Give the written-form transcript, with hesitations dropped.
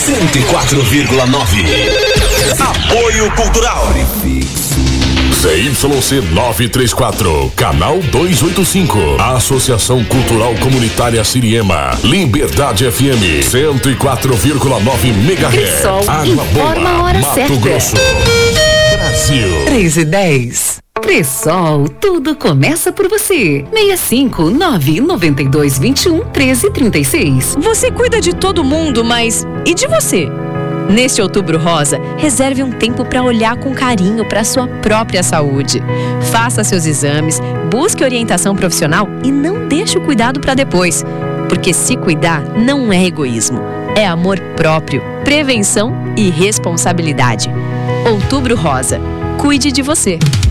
104,9. Apoio Cultural. ZYC 934, Canal 285. Associação Cultural Comunitária Siriema. Liberdade FM 104,9 MHz. Cressol Água informa a hora Mato certa. Grosso. Brasil. 3:10. Cressol, tudo começa por você. 65992211336. Você cuida de todo mundo, mas e de você? Neste Outubro Rosa, reserve um tempo para olhar com carinho para a sua própria saúde. Faça seus exames, busque orientação profissional e não deixe o cuidado para depois. Porque se cuidar não é egoísmo, é amor próprio, prevenção e responsabilidade. Outubro Rosa, cuide de você.